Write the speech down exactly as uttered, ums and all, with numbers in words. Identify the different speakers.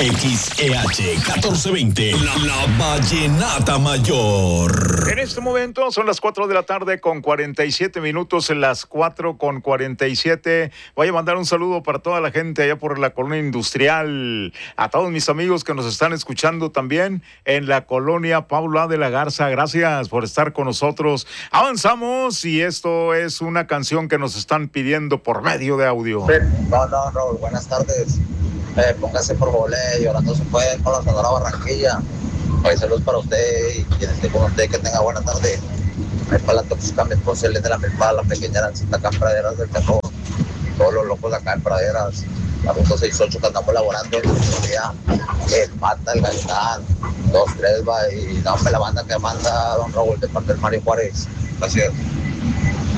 Speaker 1: X E H catorce veinte, la, la Vallenata Mayor.
Speaker 2: En este momento son las cuatro de la tarde con cuarenta y siete minutos, en las cuatro con cuarenta y siete. Voy a mandar un saludo para toda la gente allá por la colonia industrial, a todos mis amigos que nos están escuchando también en la colonia Paula de la Garza. Gracias por estar con nosotros. Avanzamos y esto es una canción que nos están pidiendo por medio de audio.
Speaker 3: No, no, no, buenas tardes. Eh, póngase por volé, llorando se puede con la Sonora Barranquilla. Hoy saludos para usted y quien esté con usted, que tenga buena tarde. Ahí para la tóxica, mi esposa Elena de la Milpa, la pequeña Arancita acá en Praderas del Cajón, todos los locos acá en Praderas, la ruta sesenta y ocho que andamos laborando, el día, el Mata, el Gaitán, dos, tres, va, y dame la banda que manda Don Raúl de parte del Mario Juárez. Gracias.